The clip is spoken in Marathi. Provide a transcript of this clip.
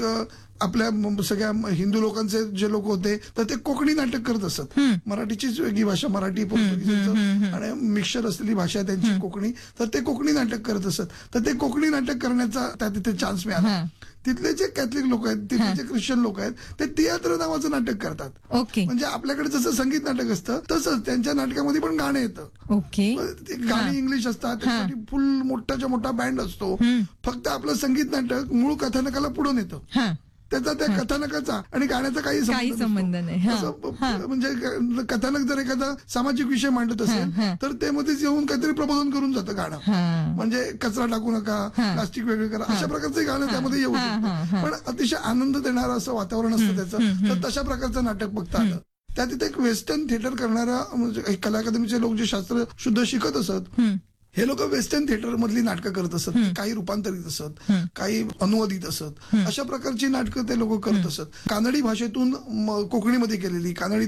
आपल्या सगळ्या हिंदू लोकांचे जे लोक होते तर ते कोकणी नाटक करत असत. मराठीचीच वेगळी भाषा, मराठी पोर्तुगीज आणि मिक्सर असलेली भाषा त्यांची कोकणी, तर ते कोकणी नाटक करत असत. तर ते कोकणी नाटक करण्याचा त्या तिथे चान्स मिळाला. तिथले जे कॅथलिक लोक आहेत, तिथले जे ख्रिश्चन लोक आहेत, ते टियात्र नावाचं नाटक करतात. ओके. म्हणजे आपल्याकडे जसं संगीत नाटक असतं तसंच त्यांच्या नाटकामध्ये पण गाणं येतं. ओके. गाणी इंग्लिश असतात, त्यासाठी फुल मोठाच्या मोठा बँड असतो. फक्त आपलं संगीत नाटक मूळ कथानकाला पुढून येतं. त्याचा त्या कथानकाचा आणि गाण्याचा काही संबंध नाही. म्हणजे कथानक जर एखादा सामाजिक विषय मांडत असेल तर ते मध्येच येऊन काहीतरी प्रबोधन करून जातं गाणं. म्हणजे कचरा टाकू नका, प्लास्टिक वेगळे करा, अशा प्रकारचे गाणं त्यामध्ये येऊ शकतं. पण अतिशय आनंद देणारं असं वातावरण असतं त्याचं. तर तशा प्रकारचं नाटक बघता आलं. त्या तिथे एक वेस्टर्न थिएटर करणारा म्हणजे कला अकादमीचे लोक जे शास्त्र शुद्ध शिकत असत, हे लोक वेस्टर्न थिएटर मधली नाटकं करत असत. काही रूपांतरित असत, काही अनुवादित असत. अशा प्रकारची नाटकं ते लोक करत असत. कानडी भाषेतून कोकणीमध्ये केलेली, कानडी